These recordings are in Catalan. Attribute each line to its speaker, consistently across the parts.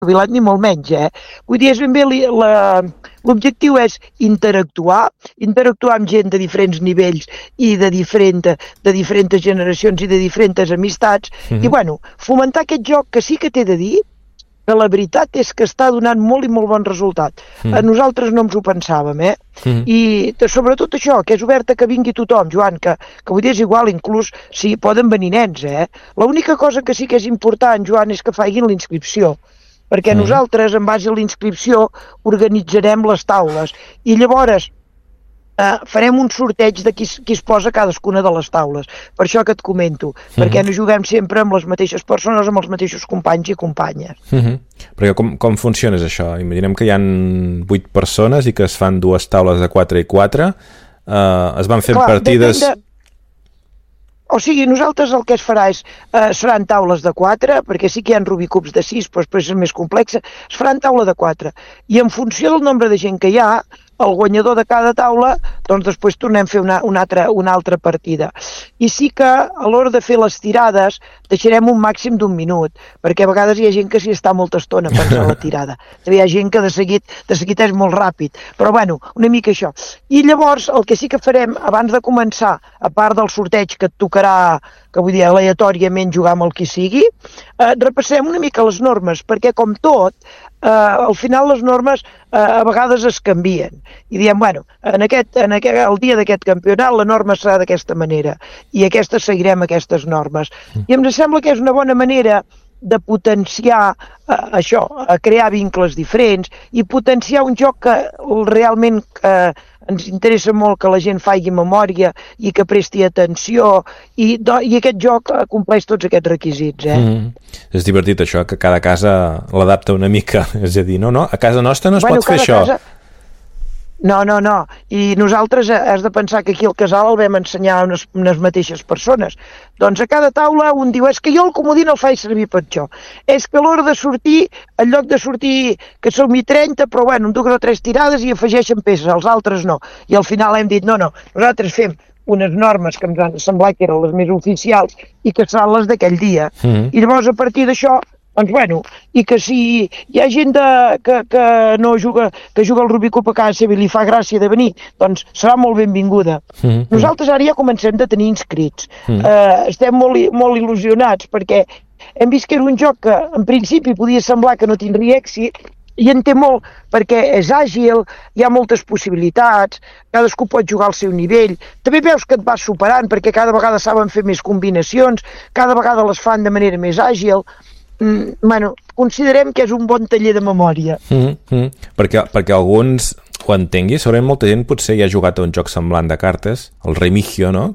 Speaker 1: espavilat ni molt menys, Vull dir, és ben bé l'objectiu és interactuar amb gent de diferents nivells i de diferents generacions i de diferents amistats, i bueno, fomentar aquest joc que sí que t'he de dir que la veritat és que està donant molt i molt bon resultat. A nosaltres no ens ho pensàvem, I sobretot això, que és obert a que vingui tothom, Joan, que vull dir és igual, inclús si poden venir nens, L'única cosa que sí que és important, Joan, és que facin la inscripció, perquè nosaltres, en base a la inscripció, organitzarem les taules, i llavors farem un sorteig de qui es posa a cadascuna de les taules. Per això que et comento, perquè no juguem sempre amb les mateixes persones, amb els mateixos companys i companyes.
Speaker 2: Perquè com funciona això? Imaginem que hi ha 8 persones i que es fan 2 taules de 4 i 4. Es van fent partides...
Speaker 1: O sigui, nosaltres el que es farà seran taules de 4, perquè sí que hi ha Rubicubs de 6, però després és més complexa, es faran taula de 4. I en funció del nombre de gent que hi ha, el guanyador de cada taula, doncs després tornem a fer una altra partida. I sí que a l'hora de fer les tirades deixarem un màxim d'1 minut, perquè a vegades hi ha gent que s'hi està molta estona pensant la tirada. També hi ha gent que de seguit és molt ràpid, però bueno, una mica això. I llavors el que sí que farem abans de començar, a part del sorteig que et tocarà, que vull dir aleatòriament jugar amb el qui sigui, repassem una mica les normes, perquè com tot, al final les normes a vegades es canvien i diem, bueno, el dia d'aquest campionat la norma serà d'aquesta manera i seguirem aquestes normes. I em sembla que és una bona manera de potenciar això, a crear vincles diferents i potenciar un joc que realment ens interessa molt que la gent faci memòria i que presti atenció i aquest joc compleix tots aquests requisits.
Speaker 2: És divertit això, que cada casa l'adapta una mica, és a dir, no, a casa nostra no es pot fer això.
Speaker 1: No. I nosaltres has de pensar que aquí al casal el vam ensenyar a unes mateixes persones. Doncs a cada taula un diu, és que jo el comodí no el faig servir per això. És que a l'hora de sortir, en lloc de sortir que som 30, però bueno, em 2 o 3 tirades i afegeixen peces, els altres no. I al final hem dit, no, nosaltres fem unes normes que ens han semblat que eren les més oficials i que seran les d'aquell dia. I llavors a partir d'això, doncs bueno, i que si hi ha gent que no juga, que juga al Rubicub a casa seva i li fa gràcia de venir, doncs serà molt benvinguda. Nosaltres ara ja comencem de tenir inscrits. Estem molt il·lusionats perquè hem vist que era un joc que en principi podia semblar que no tindria èxit i en té molt perquè és àgil, hi ha moltes possibilitats, cadascú pot jugar al seu nivell, també veus que et vas superant perquè cada vegada saben fer més combinacions, cada vegada les fan de manera més àgil. Bueno, considerem que és un bon taller de memòria.
Speaker 2: Perquè alguns ho entengui, segurament molta gent potser ja ha jugat a un joc semblant de cartes, el Remigio, no?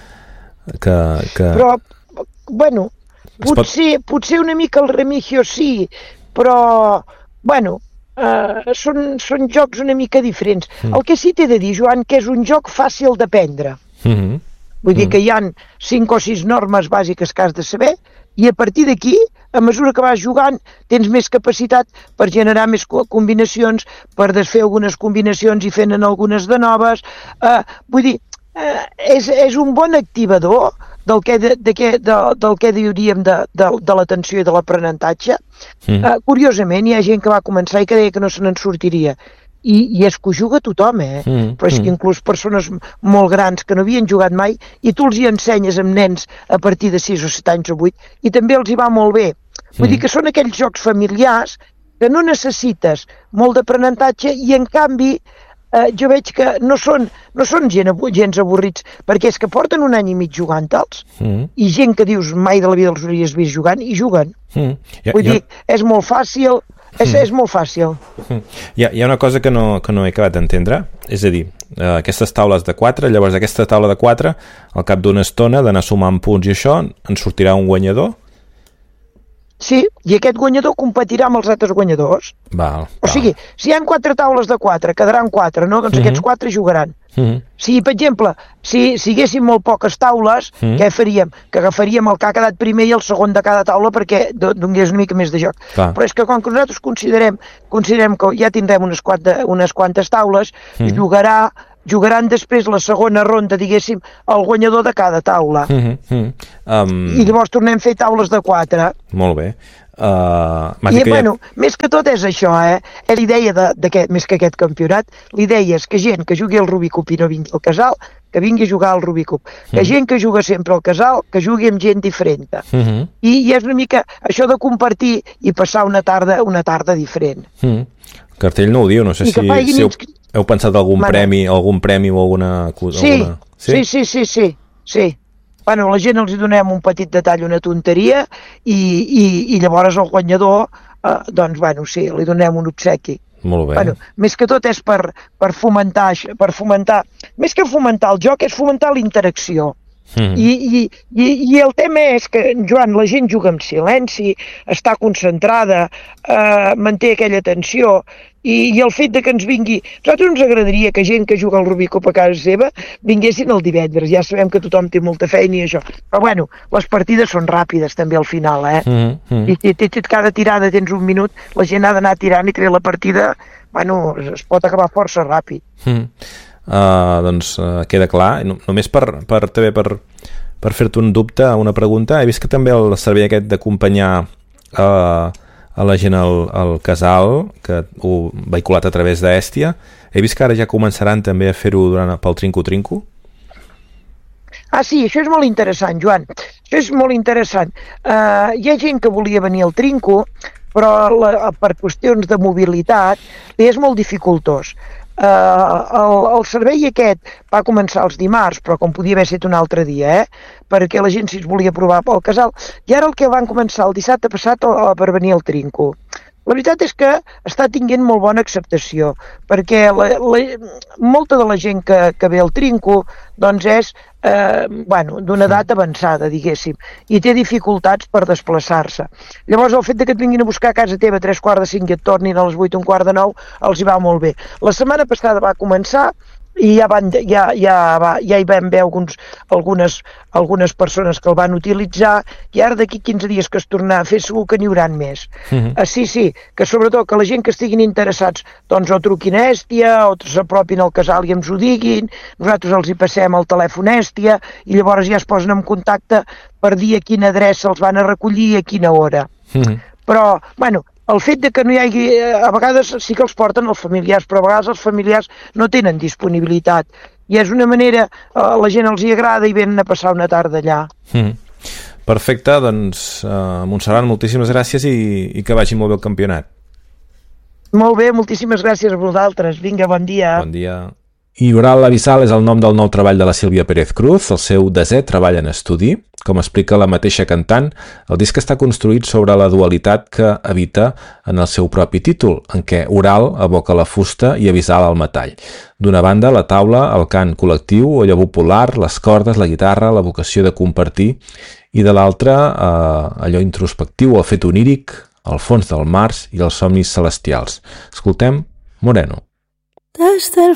Speaker 1: Però, bueno, potser una mica el Remigio sí, però, bueno, són jocs una mica diferents. El que sí t'he de dir, Joan, que és un joc fàcil d'aprendre. Vull dir que hi ha 5 o 6 normes bàsiques que has de saber i a partir d'aquí, a mesura que vas jugant, tens més capacitat per generar més combinacions, per desfer algunes combinacions i fent algunes de noves. Vull dir, és un bon activador del que diríem de l'atenció i de l'aprenentatge. Curiosament, hi ha gent que va començar i que deia que no se n'en sortiria. I és que ho juga tothom, però és que inclús persones molt grans que no havien jugat mai i tu els hi ensenyes amb nens a partir de 6 o 7 anys o 8 i també els hi va molt bé. Vull dir que són aquells jocs familiars que no necessites molt d'aprenentatge i en canvi jo veig que no són gens avorrits perquè és que porten 1 any i mig jugant-te'ls i gent que dius mai de la vida els hauries vist jugant i juguen. Vull dir, és molt fàcil. És molt fàcil.
Speaker 2: Hi ha una cosa que no he acabat d'entendre, és a dir, aquestes taules de 4, llavors d'aquesta taula de 4, al cap d'una estona d'anar sumant punts i això, en sortirà un guanyador?
Speaker 1: Sí, i aquest guanyador competirà amb els altres guanyadors. O sigui, si hi ha 4 taules de 4, quedaran 4, no? Doncs aquests 4 jugaran. Si, per exemple, si haguéssim molt poques taules, què faríem? Que agafaríem el que ha quedat primer i el segon de cada taula perquè donés una mica més de joc. Però és que com que nosaltres considerem que ja tindrem unes quantes taules, jugaran després la segona ronda, diguéssim, el guanyador de cada taula. I llavors tornem a fer taules de 4.
Speaker 2: Molt bé.
Speaker 1: I, bueno, més que tot és això, l'idea més que aquest campionat, l'idea és que gent que jugui al Rubik Cup i no vingui al Casal, que vingui a jugar al Rubik Cup. Que gent que juga sempre al Casal, que jugui amb gent diferent. I és una mica això de compartir i passar una tarda diferent.
Speaker 2: El cartell no ho diu, no sé si heu pensat algun premi o alguna cosa.
Speaker 1: Sí. Bueno, a la gent els donem un petit detall, una tonteria, i llavors al guanyador, doncs, bueno, sí, li donem un obsequi.
Speaker 2: Molt bé.
Speaker 1: Bueno, més que tot és per fomentar, més que fomentar el joc, és fomentar la interacció. I el tema és que, Joan, la gent juga en silenci, està concentrada, manté aquella tensió, i el fet de que ens vingui... A nosaltres ens agradaria que gent que juga al Rubik Cup a casa seva vinguessin el divendres. Ja sabem que tothom té molta feina i això. Però, bueno, les partides són ràpides també al final, I cada tirada tens un minut, la gent ha d'anar tirant i la partida, bueno, es pot acabar força ràpid.
Speaker 2: Doncs queda clar. Només per fer-te un dubte, una pregunta, he vist que també el servei aquest d'acompanyar a la gent al Casal, que ho vehiculat a través d'Hèstia, he vist que ara ja començaran també a fer-ho pel Trinco-Trinco.
Speaker 1: Sí, això és molt interessant, Joan. Això és molt interessant. Hi ha gent que volia venir al Trinco, però per qüestions de mobilitat li és molt dificultós. El servei aquest va començar els dimarts, però com podia haver estat un altre dia, perquè la gent si es volia provar pel Casal, i ara el que van començar el dissabte passat per venir al Trinco. La veritat és que està tinguent molt bona acceptació, perquè molta de la gent que ve al Trinco doncs és d'una edat avançada, diguéssim, i té dificultats per desplaçar-se. Llavors el fet que et vinguin a buscar a casa teva a 3:45 i et tornin a les 8, 8:45, els hi va molt bé. La setmana passada va començar i ja hi vam veure algunes persones que el van utilitzar, i ara d'aquí 15 dies que es tornarà a fer segur que n'hi hauran més. Sí, que sobretot que la gent que estiguin interessats doncs o truquin a Hèstia o s'apropin al Casal i ens ho diguin, nosaltres els hi passem el telèfon Hèstia i llavors ja es posen en contacte per dir a quina adreça els van a recollir i a quina hora. Però, bueno, el fet de que no hi hagi... A vegades sí que els porten els familiars, però a vegades els familiars no tenen disponibilitat. I és una manera... la gent els hi agrada i venen a passar una tarda allà.
Speaker 2: Perfecte, doncs, Montserrat, moltíssimes gràcies i que vagi molt bé el campionat.
Speaker 1: Molt bé, moltíssimes gràcies a vosaltres. Vinga, bon dia.
Speaker 2: Bon dia. I Oral Abissal és el nom del nou treball de la Sílvia Pérez Cruz, el seu 10è treball en estudi. Com explica la mateixa cantant, el disc està construït sobre la dualitat que habita en el seu propi títol, en què oral evoca la fusta i Abissal el metall. D'una banda, la taula, el cant col·lectiu o allò popular, les cordes, la guitarra, la vocació de compartir, i de l'altra, allò introspectiu, el fet oníric, el fons del març i els somnis celestials. Escoltem Moreno.
Speaker 3: Desde el